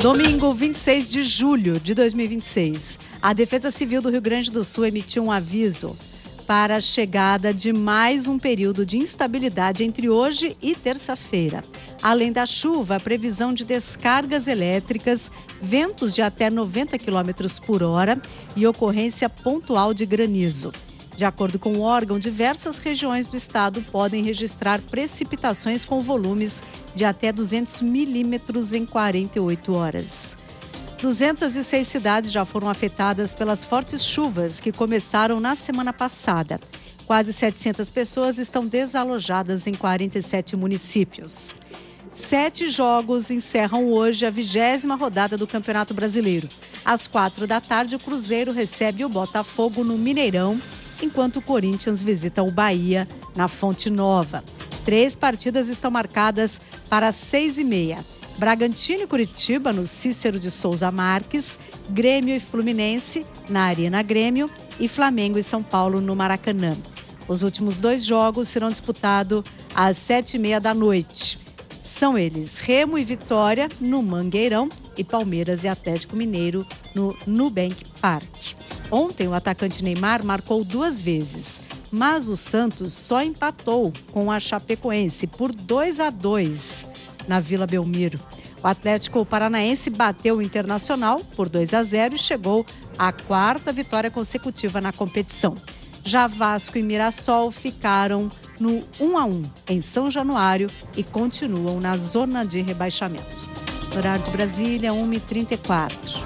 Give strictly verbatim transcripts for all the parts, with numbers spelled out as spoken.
Domingo, vinte e seis de julho de dois mil e vinte e seis, a Defesa Civil do Rio Grande do Sul emitiu um aviso para a chegada de mais um período de instabilidade entre hoje e terça-feira. Além da chuva, a previsão de descargas elétricas, ventos de até noventa quilômetros por hora e ocorrência pontual de granizo. De acordo com o órgão, diversas regiões do estado podem registrar precipitações com volumes de até duzentos milímetros em quarenta e oito horas. duzentas e seis cidades já foram afetadas pelas fortes chuvas que começaram na semana passada. Quase setecentas pessoas estão desalojadas em quarenta e sete municípios. Sete jogos encerram hoje a vigésima rodada do Campeonato Brasileiro. Às quatro da tarde, o Cruzeiro recebe o Botafogo no Mineirão, enquanto o Corinthians visita o Bahia na Fonte Nova. Três partidas estão marcadas para as seis e meia. Bragantino e Curitiba no Cícero de Souza Marques, Grêmio e Fluminense na Arena Grêmio e Flamengo e São Paulo no Maracanã. Os últimos dois jogos serão disputados às sete e meia da noite. São eles Remo e Vitória no Mangueirão e Palmeiras e Atlético Mineiro no Nubank Park. Ontem o atacante Neymar marcou duas vezes, mas o Santos só empatou com a Chapecoense por dois a dois na Vila Belmiro. O Atlético Paranaense bateu o Internacional por dois a zero e chegou à quarta vitória consecutiva na competição. Já Vasco e Mirassol ficaram no um a um em São Januário e continuam na zona de rebaixamento. Horário de Brasília, uma e trinta e quatro.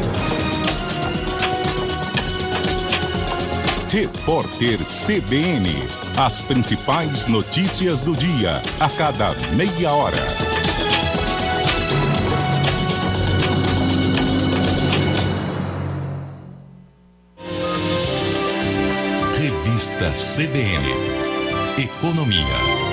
Repórter C B N. As principais notícias do dia, a cada meia hora. Revista C B N. Economia.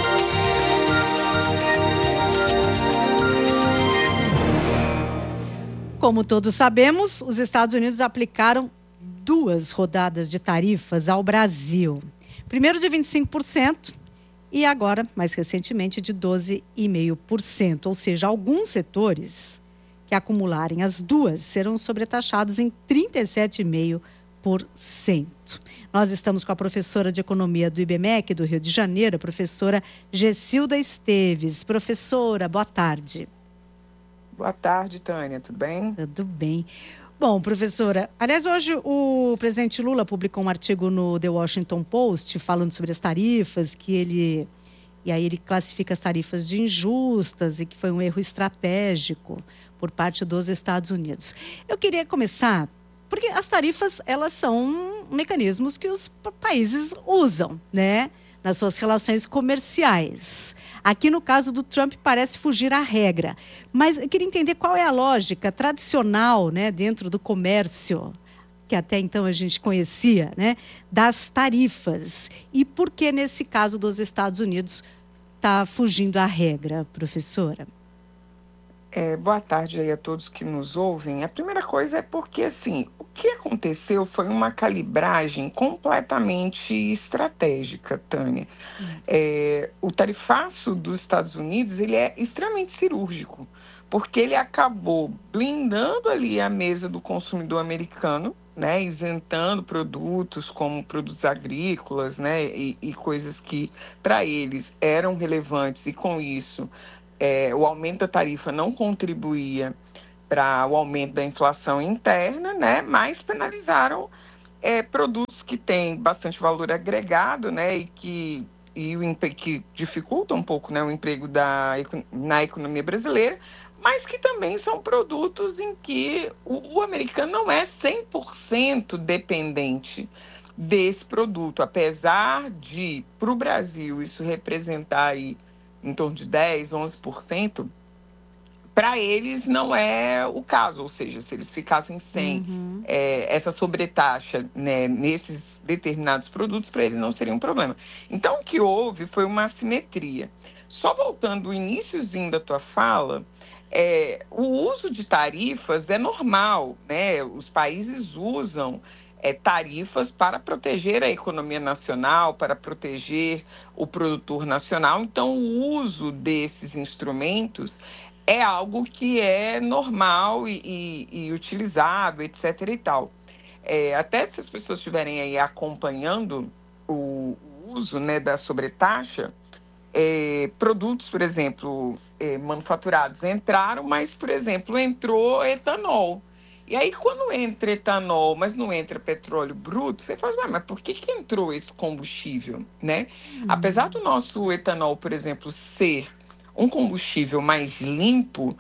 Como todos sabemos, os Estados Unidos aplicaram duas rodadas de tarifas ao Brasil. Primeiro de vinte e cinco por cento e agora, mais recentemente, de doze vírgula cinco por cento. Ou seja, alguns setores que acumularem as duas serão sobretaxados em trinta e sete vírgula cinco por cento. Nós estamos com a professora de Economia do I B M E C do Rio de Janeiro, a professora Gessilda Esteves. Professora, boa tarde. Boa tarde, Tânia. Tudo bem? Tudo bem. Bom, professora, aliás, hoje o presidente Lula publicou um artigo no The Washington Post falando sobre as tarifas, que ele, e aí ele classifica as tarifas de injustas e que foi um erro estratégico por parte dos Estados Unidos. Eu queria começar, porque as tarifas, elas são mecanismos que os países usam, né? Nas suas relações comerciais. Aqui, no caso do Trump, parece fugir à regra. Mas eu queria entender qual é a lógica tradicional, né, dentro do comércio, que até então a gente conhecia, né, das tarifas. E por que, nesse caso dos Estados Unidos, está fugindo à regra, professora? É, boa tarde aí a todos que nos ouvem. A primeira coisa é porque, assim, o que aconteceu foi uma calibragem completamente estratégica, Tânia. Hum. É, o tarifaço dos Estados Unidos, ele é extremamente cirúrgico, porque ele acabou blindando ali a mesa do consumidor americano, né, isentando produtos como produtos agrícolas, né, e, e coisas que para eles eram relevantes, e com isso É, o aumento da tarifa não contribuía para o aumento da inflação interna, né? Mas penalizaram é, produtos que têm bastante valor agregado, né? E que, e o, que dificultam um pouco, né, o emprego da, na economia brasileira, mas que também são produtos em que o, o americano não é cem por cento dependente desse produto, apesar de, para o Brasil, isso representar aí em torno de dez, onze por cento, para eles não é o caso. Ou seja, se eles ficassem sem uhum. é, essa sobretaxa, né, nesses determinados produtos, para eles não seria um problema. Então, o que houve foi uma assimetria. Só voltando ao iniciozinho da tua fala, é, o uso de tarifas é normal, né? Os países usam É, tarifas para proteger a economia nacional, para proteger o produtor nacional. Então, o uso desses instrumentos é algo que é normal e, e, e utilizado, etc e tal. É, até se as pessoas estiverem aí acompanhando o, o uso, né, da sobretaxa, é, produtos, por exemplo, é, manufaturados entraram, mas, por exemplo, entrou etanol. E aí, quando entra etanol, mas não entra petróleo bruto, você fala, mas por que, que entrou esse combustível, né? Uhum. Apesar do nosso etanol, por exemplo, ser um combustível mais limpo,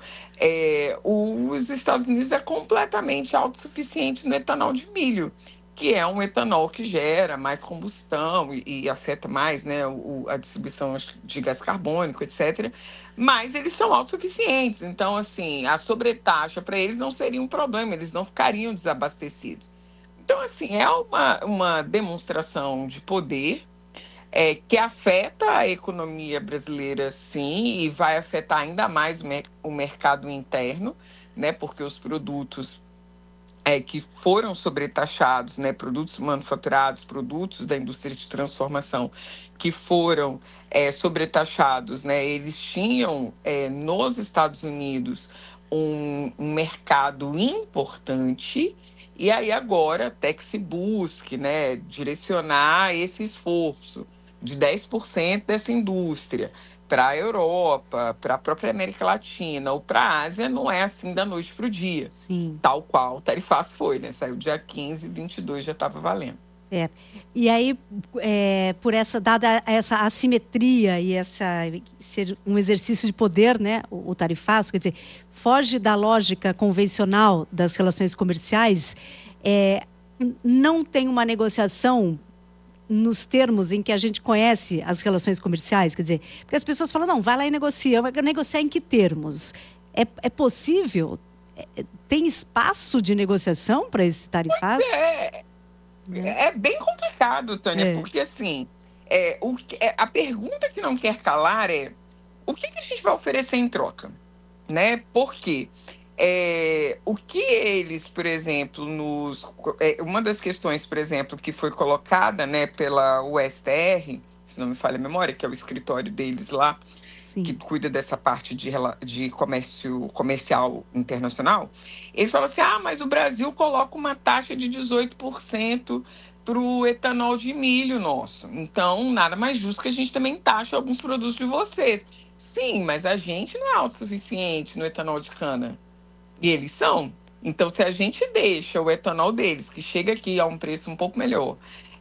é, os Estados Unidos é completamente autossuficiente no etanol de milho, que é um etanol que gera mais combustão e, e afeta mais, né, o, a distribuição de gás carbônico, etcétera. Mas eles são autossuficientes. Então, assim, a sobretaxa para eles não seria um problema, eles não ficariam desabastecidos. Então, assim, é uma, uma demonstração de poder é, que afeta a economia brasileira, sim, e vai afetar ainda mais o, mer- o mercado interno, né, porque os produtos É, que foram sobretaxados, né, produtos manufaturados, produtos da indústria de transformação, que foram é, sobretaxados, né, eles tinham é, nos Estados Unidos um, um mercado importante, e aí agora até que se busque, né, direcionar esse esforço de dez por cento dessa indústria para a Europa, para a própria América Latina ou para a Ásia, não é assim da noite para o dia. Sim. Tal qual o tarifaço foi, né? Saiu dia quinze, vinte e dois já estava valendo. É. E aí, é, por essa, dada essa assimetria e essa, ser um exercício de poder, né, o, o tarifaço, quer dizer, foge da lógica convencional das relações comerciais, é, não tem uma negociação nos termos em que a gente conhece as relações comerciais, quer dizer, porque as pessoas falam, não, vai lá e negocia, vai negociar em que termos? É, é possível? É, tem espaço de negociação para esse tarifaço? É, é, é bem complicado, Tânia, É. porque assim, é, o, é, a pergunta que não quer calar é, o que, que a gente vai oferecer em troca? Né? Por quê? É, o que eles, por exemplo, nos, é, uma das questões, por exemplo, que foi colocada, né, pela U S T R, se não me falha a memória, que é o escritório deles lá, Sim. que cuida dessa parte de, de comércio comercial internacional, eles falam assim, ah, mas o Brasil coloca uma taxa de dezoito por cento para o etanol de milho nosso. Então, nada mais justo que a gente também taxe alguns produtos de vocês. Sim, mas a gente não é autossuficiente no etanol de cana. E eles são. Então, se a gente deixa o etanol deles, que chega aqui a um preço um pouco melhor,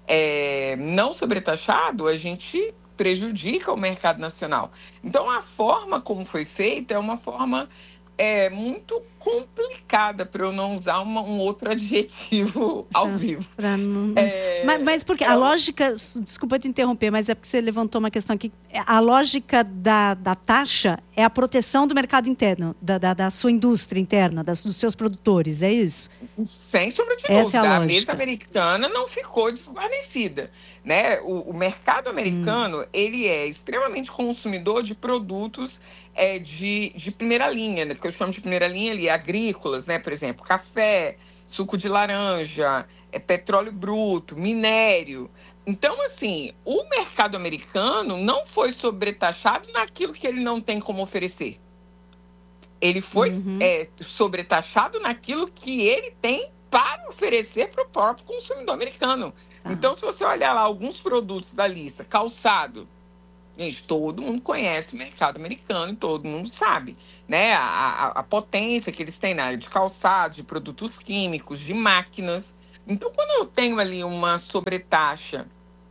é, não sobretaxado, a gente prejudica o mercado nacional. Então, a forma como foi feita é uma forma é, muito complicada, para eu não usar uma, um outro adjetivo ao vivo. Pra não... é, mas, mas porque é a lógica, desculpa te interromper, mas é porque você levantou uma questão aqui, a lógica da, da taxa é a proteção do mercado interno, da, da, da sua indústria interna, das, dos seus produtores, é isso? Sem sombra de Essa dúvida. é a, a mesa americana não ficou desguarnecida, né? O, o mercado americano, hum. ele é extremamente consumidor de produtos é, de, de primeira linha, né? Porque eu chamo de primeira linha ali, agrícolas, né? Por exemplo, café, suco de laranja, é, petróleo bruto, minério. Então, assim, o mercado americano não foi sobretaxado naquilo que ele não tem como oferecer. Ele foi uhum. é, sobretaxado naquilo que ele tem para oferecer para o próprio consumidor americano. Tá. Então, se você olhar lá alguns produtos da lista, calçado, gente, todo mundo conhece o mercado americano, todo mundo sabe, né? A, a, a potência que eles têm na área de calçado, de produtos químicos, de máquinas. Então, quando eu tenho ali uma sobretaxa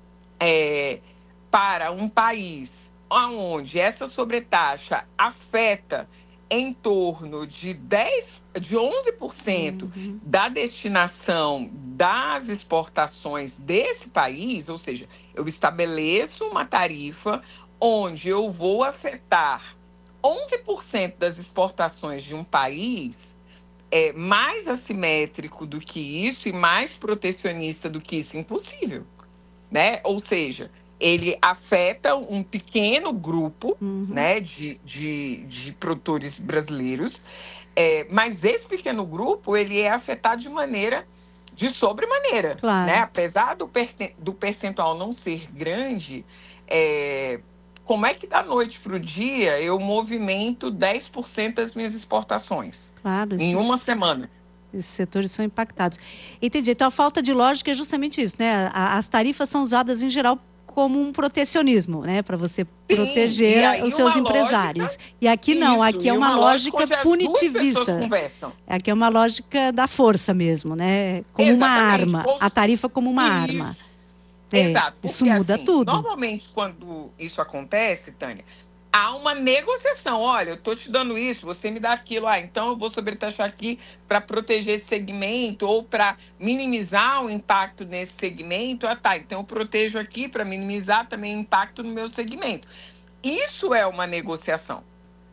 é, para um país onde essa sobretaxa afeta em torno de dez, de onze por cento uhum. da destinação das exportações desse país, ou seja, eu estabeleço uma tarifa onde eu vou afetar onze por cento das exportações de um país, é mais assimétrico do que isso e mais protecionista do que isso, impossível, né? Ou seja, ele afeta um pequeno grupo uhum. né, de, de, de produtores brasileiros, é, mas esse pequeno grupo ele é afetado de maneira, de sobremaneira. Claro. Né? Apesar do, per, do percentual não ser grande, é, como é que da noite para o dia eu movimento dez por cento das minhas exportações? Claro, em uma semana. Esses setores são impactados. Entendi. Então, a falta de lógica é justamente isso, né? As tarifas são usadas, em geral, como um protecionismo, né? Para você Sim, proteger os seus empresários. Lógica, e aqui não, isso, aqui é uma, uma lógica, lógica punitivista. Aqui é uma lógica da força mesmo, né? Como Exatamente. uma arma. Posso... A tarifa como uma isso. arma. É, Exato. Porque, isso muda assim, tudo. Normalmente, quando isso acontece, Tânia, há uma negociação. Olha, eu estou te dando isso, você me dá aquilo. Ah, então eu vou sobretaxar aqui para proteger esse segmento ou para minimizar o impacto nesse segmento. Ah, tá, então eu protejo aqui para minimizar também o impacto no meu segmento. Isso é uma negociação.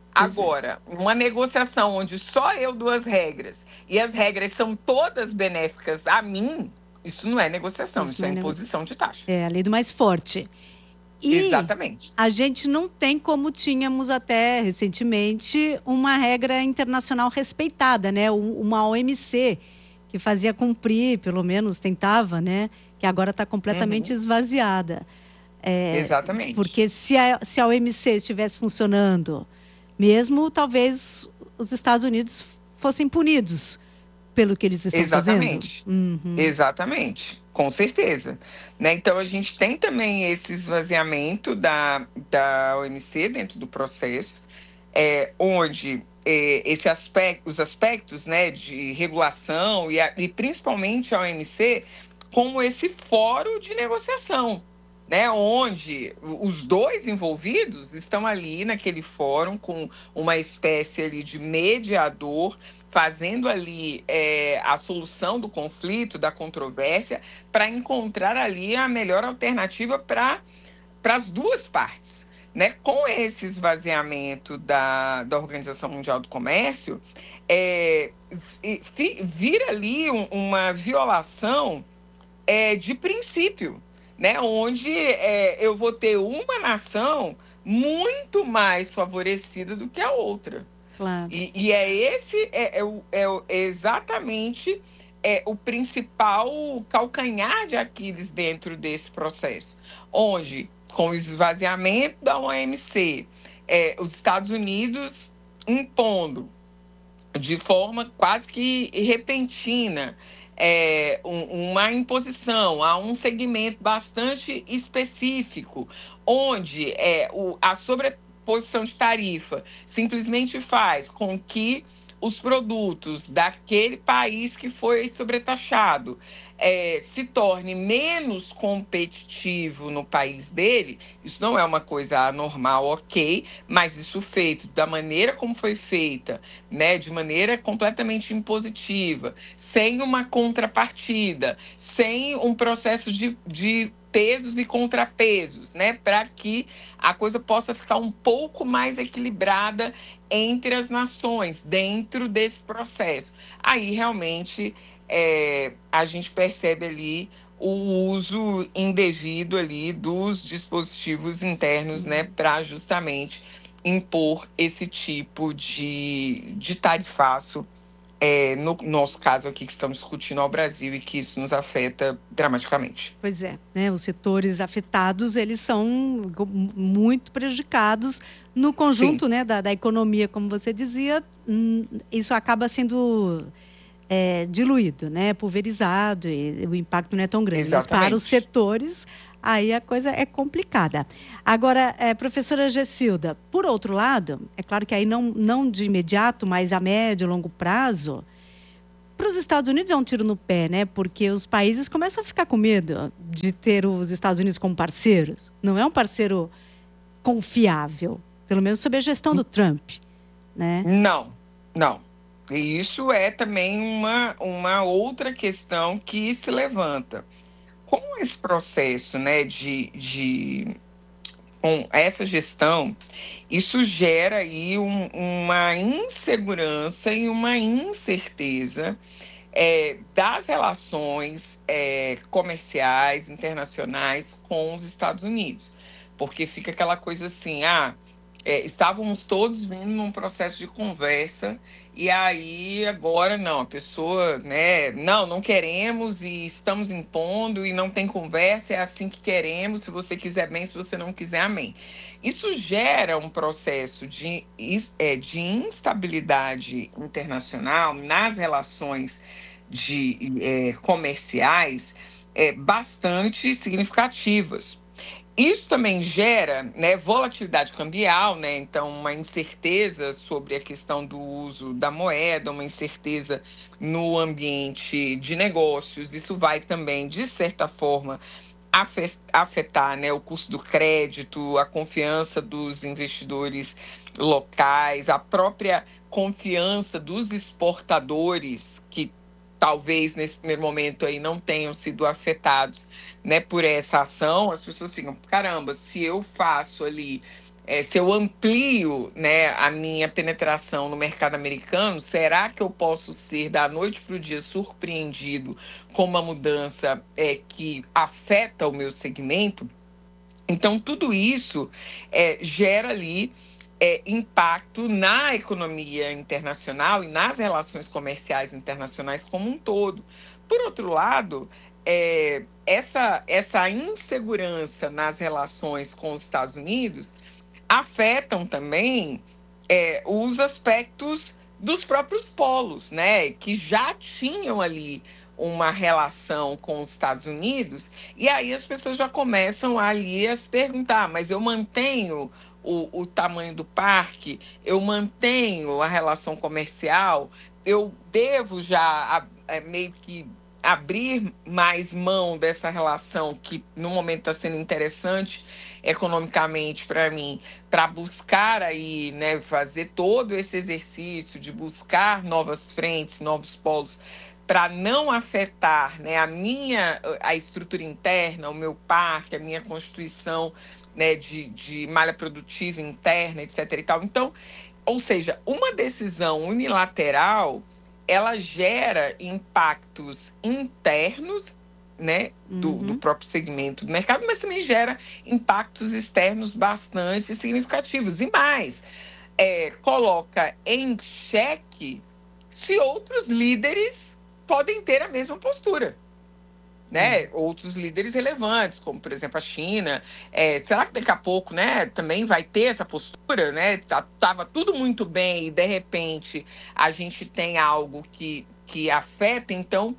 Agora, uma negociação onde só eu dou as regras e as regras são todas benéficas a mim, isso não é negociação, isso, isso é, é imposição de taxa. É a lei do mais forte. E Exatamente. A gente não tem, como tínhamos até recentemente, uma regra internacional respeitada, né? Uma O M C que fazia cumprir, pelo menos tentava, né? Que agora está completamente uhum. esvaziada. É, Exatamente. Porque se a, se a O M C estivesse funcionando, mesmo talvez os Estados Unidos fossem punidos pelo que eles estão Exatamente. fazendo. Uhum. Exatamente. Com certeza. Né? Então, a gente tem também esse esvaziamento da, da O M C dentro do processo, é, onde é, esse aspecto, os aspectos, né, de regulação e, a, e principalmente a O M C como esse fórum de negociação, né, onde os dois envolvidos estão ali naquele fórum com uma espécie ali de mediador, fazendo ali é, a solução do conflito, da controvérsia, para encontrar ali a melhor alternativa para as duas partes. Né? Com esse esvaziamento da, da Organização Mundial do Comércio, é, vira ali um, uma violação é, de princípio, né? Onde é, eu vou ter uma nação muito mais favorecida do que a outra. Claro. E, e é esse é, é, é exatamente é, o principal calcanhar de Aquiles dentro desse processo, onde, com o esvaziamento da O M C, é, os Estados Unidos impondo de forma quase que repentina é, um, uma imposição a um segmento bastante específico, onde é, o, a sobreposição de tarifa simplesmente faz com que os produtos daquele país que foi sobretaxado é, se torne menos competitivo no país dele. Isso não é uma coisa anormal, ok, mas isso feito da maneira como foi feita, né, de maneira completamente impositiva, sem uma contrapartida, sem um processo de, de pesos e contrapesos, né, para que a coisa possa ficar um pouco mais equilibrada entre as nações dentro desse processo. Aí realmente é, a gente percebe ali o uso indevido ali dos dispositivos internos, né, para justamente impor esse tipo de, de tarifaço, é, no nosso caso aqui que estamos discutindo ao Brasil e que isso nos afeta dramaticamente. Pois é, né? Os setores afetados, eles são muito prejudicados no conjunto, né, da, da economia, como você dizia. Isso acaba sendo é, diluído, né, pulverizado, e o impacto não é tão grande. Exatamente. Mas para os setores, aí a coisa é complicada. Agora, é, professora Gessilda, por outro lado, é claro que aí não, não de imediato, mas a médio e longo prazo, para os Estados Unidos é um tiro no pé, né? Porque os países começam a ficar com medo de ter os Estados Unidos como parceiros. Não é um parceiro confiável, pelo menos sob a gestão do Trump, né? Não, não. E isso é também uma, uma outra questão que se levanta. Com esse processo, né, de, de com essa gestão, isso gera aí um, uma insegurança e uma incerteza é, das relações é, comerciais internacionais com os Estados Unidos. Porque fica aquela coisa assim, ah, É, estávamos todos vindo num processo de conversa e aí agora não, a pessoa, né, não, não queremos e estamos impondo e não tem conversa, é assim que queremos, se você quiser bem, se você não quiser, amém. Isso gera um processo de, é, de instabilidade internacional nas relações de, é, comerciais é, bastante significativas. Isso também gera, né, volatilidade cambial, né? Então, uma incerteza sobre a questão do uso da moeda, uma incerteza no ambiente de negócios. Isso vai também, de certa forma, afetar, né, o custo do crédito, a confiança dos investidores locais, a própria confiança dos exportadores que talvez nesse primeiro momento aí não tenham sido afetados, né, por essa ação. As pessoas ficam, caramba, se eu faço ali, é, se eu amplio, né, a minha penetração no mercado americano, será que eu posso ser da noite para o dia surpreendido com uma mudança é, que afeta o meu segmento? Então, tudo isso é, gera ali É, impacto na economia internacional e nas relações comerciais internacionais como um todo. Por outro lado, é, essa, essa insegurança nas relações com os Estados Unidos afetam também é, os aspectos dos próprios polos, né, que já tinham ali uma relação com os Estados Unidos, e aí as pessoas já começam ali a se perguntar, mas eu mantenho O, o tamanho do parque, eu mantenho a relação comercial, eu devo já é, meio que abrir mais mão dessa relação que no momento está sendo interessante economicamente para mim, para buscar aí, né, fazer todo esse exercício de buscar novas frentes, novos polos, para não afetar, né, a minha a estrutura interna, o meu parque, a minha constituição, né, de, de malha produtiva interna, etc e tal. Então, ou seja, uma decisão unilateral, ela gera impactos internos, né, do, uhum. do próprio segmento do mercado, mas também gera impactos externos bastante significativos. E mais, é, coloca em xeque se outros líderes podem ter a mesma postura. Né? Hum. Outros líderes relevantes, como, por exemplo, a China. É, será que daqui a pouco, né, também vai ter essa postura? Né? Tava tudo muito bem e, de repente, a gente tem algo que, que afeta. Então,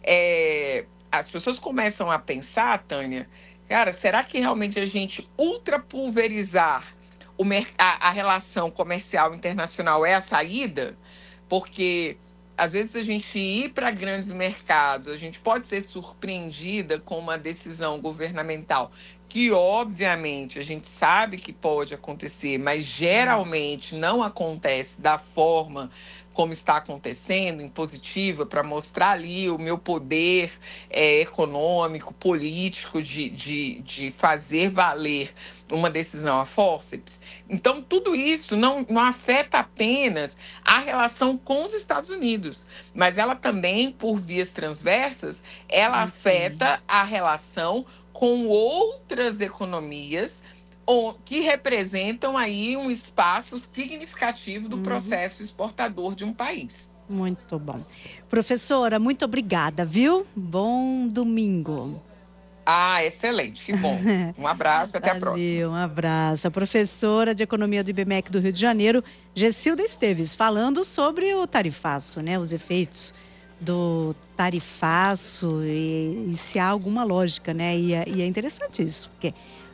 é, as pessoas começam a pensar, Tânia, cara, será que realmente a gente ultrapulverizar o, a, a relação comercial internacional é a saída? Porque às vezes a gente ir para grandes mercados, a gente pode ser surpreendida com uma decisão governamental que, obviamente, a gente sabe que pode acontecer, mas geralmente não acontece da forma como está acontecendo, impositiva, para mostrar ali o meu poder é, econômico, político, de, de, de fazer valer uma decisão a fórceps. Então, tudo isso não, não afeta apenas a relação com os Estados Unidos, mas ela também, por vias transversas, ela uhum. afeta a relação com outras economias que representam aí um espaço significativo do uhum. processo exportador de um país. Muito bom. Professora, muito obrigada, viu? Bom domingo. Ah, excelente, que bom. Um abraço, até Valeu, a próxima. Um abraço. A professora de Economia do I B M E C do Rio de Janeiro, Gessilda Esteves, falando sobre o tarifaço, né? Os efeitos do tarifaço e, e se há alguma lógica, né? E é, e é interessante isso, porque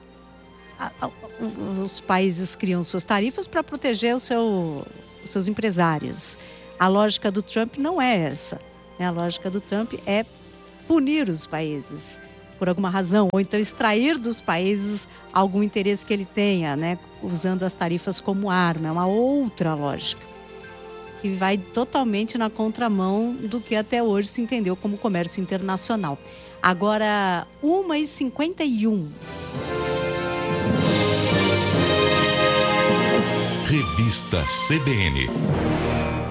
a, a, os países criam suas tarifas para proteger o seu, os seus empresários. A lógica do Trump não é essa, né? A lógica do Trump é punir os países por alguma razão, ou então extrair dos países algum interesse que ele tenha, né? Usando as tarifas como arma. É uma outra lógica que vai totalmente na contramão do que até hoje se entendeu como comércio internacional. Agora, uma e cinquenta e um. Revista C B N.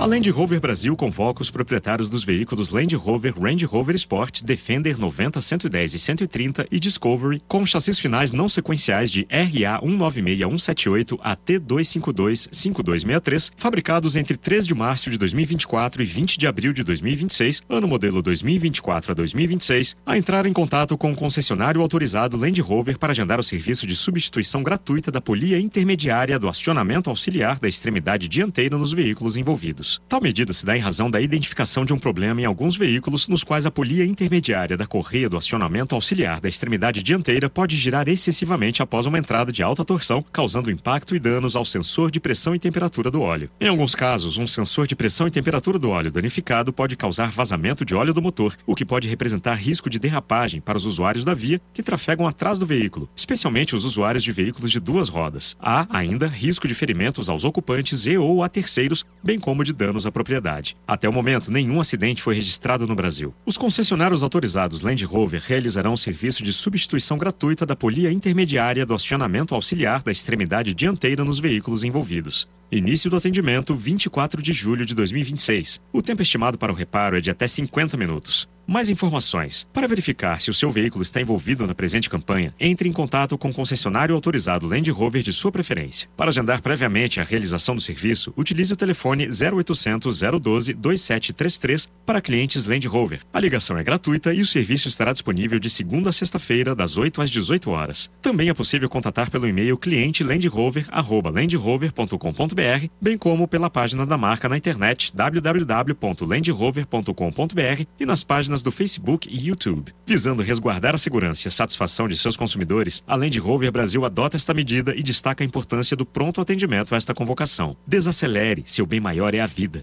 A Land Rover Brasil convoca os proprietários dos veículos Land Rover, Range Rover Sport, Defender noventa, cento e dez e cento e trinta e Discovery com chassis finais não sequenciais de R A um nove seis um sete oito a T dois cinco dois cinco dois seis três, fabricados entre três de março de dois mil e vinte e quatro e vinte de abril de dois mil e vinte e seis, ano modelo dois mil e vinte e quatro a dois mil e vinte e seis, a entrar em contato com o concessionário autorizado Land Rover para agendar o serviço de substituição gratuita da polia intermediária do acionamento auxiliar da extremidade dianteira nos veículos envolvidos. Tal medida se dá em razão da identificação de um problema em alguns veículos nos quais a polia intermediária da correia do acionamento auxiliar da extremidade dianteira pode girar excessivamente após uma entrada de alta torção, causando impacto e danos ao sensor de pressão e temperatura do óleo. Em alguns casos, um sensor de pressão e temperatura do óleo danificado pode causar vazamento de óleo do motor, o que pode representar risco de derrapagem para os usuários da via que trafegam atrás do veículo, especialmente os usuários de veículos de duas rodas. Há ainda risco de ferimentos aos ocupantes e ou a terceiros, bem como de danos à propriedade. Até o momento, nenhum acidente foi registrado no Brasil. Os concessionários autorizados Land Rover realizarão o serviço de substituição gratuita da polia intermediária do acionamento auxiliar da extremidade dianteira nos veículos envolvidos. Início do atendimento vinte e quatro de julho de dois mil e vinte e seis. O tempo estimado para o reparo é de até cinquenta minutos. Mais informações. Para verificar se o seu veículo está envolvido na presente campanha, entre em contato com o concessionário autorizado Land Rover de sua preferência. Para agendar previamente a realização do serviço, utilize o telefone zero oitocentos, zero doze, dois sete três três para clientes Land Rover. A ligação é gratuita e o serviço estará disponível de segunda a sexta-feira, das oito às dezoito horas. Também é possível contatar pelo e-mail cliente landrover arroba landrover ponto com ponto br, bem como pela página da marca na internet w w w ponto landrover ponto com ponto br e nas páginas do Facebook e YouTube. Visando resguardar a segurança e a satisfação de seus consumidores, a Land Rover Brasil adota esta medida e destaca a importância do pronto atendimento a esta convocação. Desacelere, seu bem maior é a vida.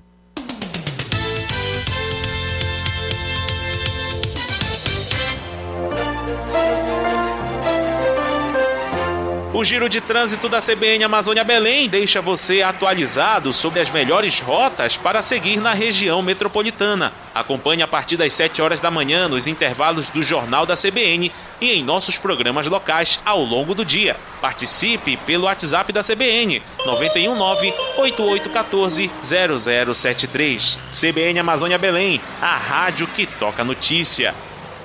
O Giro de Trânsito da C B N Amazônia Belém deixa você atualizado sobre as melhores rotas para seguir na região metropolitana. Acompanhe a partir das sete horas da manhã nos intervalos do Jornal da C B N e em nossos programas locais ao longo do dia. Participe pelo WhatsApp da C B N nove um nove, oito oito um quatro, zero zero sete três. C B N Amazônia Belém, a rádio que toca notícia.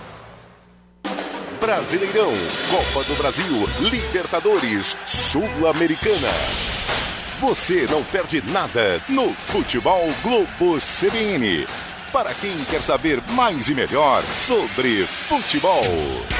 Brasileirão, Copa do Brasil, Libertadores, Sul-Americana. Você não perde nada no Futebol Globo C B N. Para quem quer saber mais e melhor sobre futebol.